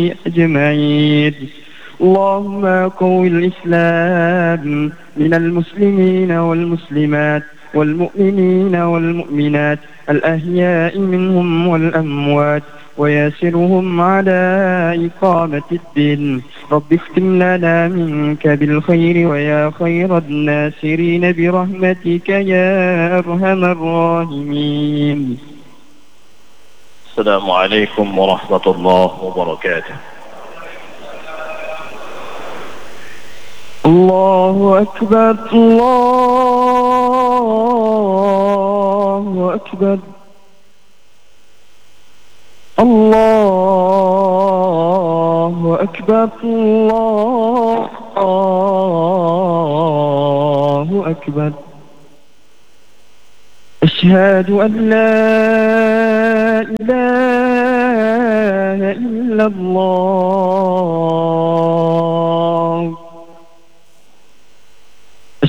أجمعين. اللهم قوي الإسلام من المسلمين والمسلمات والمؤمنين والمؤمنات الأحياء منهم والأموات وياسرهم على إقامة الدين. رب اختم لنا منك بالخير ويا خير الناصرين برحمتك يا أرحم الراحمين. السلام عليكم ورحمة الله وبركاته. الله أكبر الله أكبر الله أكبر الله أكبر. أشهد أن لا إله إلا الله